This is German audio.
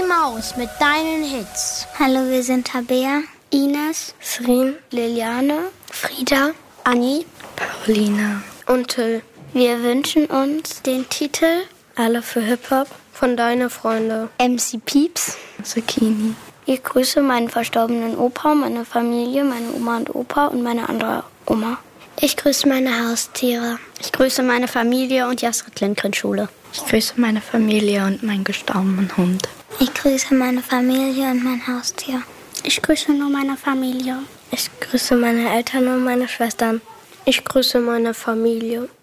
Maus mit deinen Hits. Hallo, wir sind Tabea, Ines, Srin, Liliane, Frieda, Anni, Paulina und Till. Wir wünschen uns den Titel Alle für Hip-Hop von Deine Freunde. MC Pieps, Zucchini. Ich grüße meinen verstorbenen Opa, meine Familie, meine Oma und Opa und meine andere Oma. Ich grüße meine Haustiere. Ich grüße meine Familie und die Astrid-Lindgren-Schule. Ich grüße meine Familie und meinen gestorbenen Hund. Ich grüße meine Familie und mein Haustier. Ich grüße nur meine Familie. Ich grüße meine Eltern und meine Schwestern. Ich grüße meine Familie.